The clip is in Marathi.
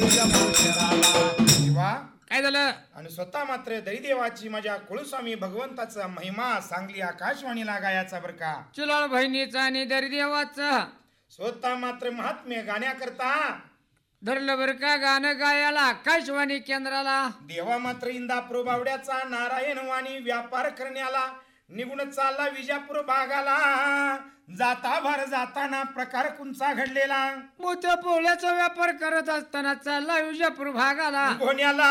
शिवा काय झालं? आणि स्वतः मात्र दरिदेवाची माझ्या कुळस्वामी भगवंताचा महिमा सांगली आकाशवाणीला गायाचा बर का. चुलाळ बहिणीचा आणि दरिदेवाचा स्वतः मात्र महात्म्य गाण्याकरता धरलं बर का गाणं गायाला आकाशवाणी केंद्राला. देवा मात्र इंदापूर बावड्याचा नारायण वाणी व्यापार करण्याला निघून चालला विजापूर भागाला. जाता भर जाताना प्रकार कुंचा घडलेला. मोठ्या पोळ्याचा व्यापार करत असताना चालला विजापूर भागाला. गोण्याला